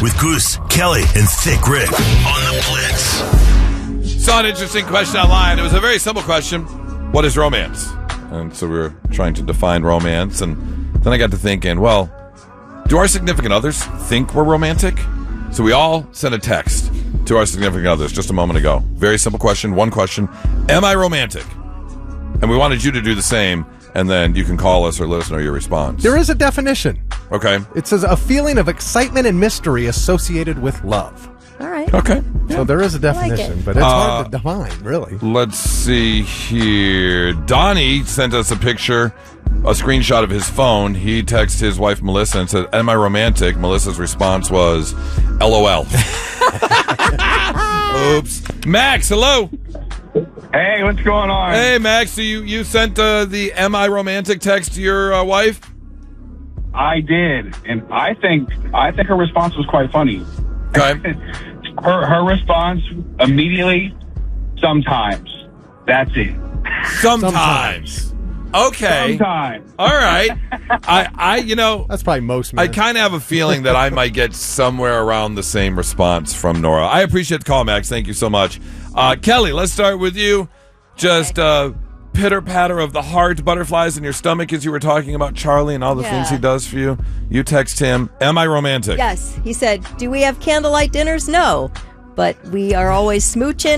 with Goose, Kelly, and Thick Rick on the Blitz. Saw an interesting question online. It was a very simple question. What is romance? And so we were trying to define romance. And then I got to thinking, well, do our significant others think we're romantic? So we all sent a text to our significant others just a moment ago. Very simple question. One question. Am I romantic? And we wanted you to do the same. And then you can call us or let us know your response. There is a definition. Okay. It says a feeling of excitement and mystery associated with love. All right. Okay. So there is a definition, but it's hard to define, really. Let's see here. Donnie sent us a picture, a screenshot of his phone. He texted his wife, Melissa, and said, am I romantic? Melissa's response was, LOL. Oops. Max, hello. Hey, what's going on? Hey, Max, so you sent the am I romantic text to your wife? I did, and I think her response was quite funny. Okay. her response immediately, sometimes. That's it. Sometimes. Okay. Sometimes. All right. I That's probably most men. I kind of have a feeling that I might get somewhere around the same response from Nora. I appreciate the call, Max. Thank you so much. Kelly, let's start with you. Just pitter-patter of the heart, butterflies in your stomach as you were talking about Charlie and all the things he does for you. You text him, am I romantic? Yes. He said, do we have candlelight dinners? No. But we are always smooching.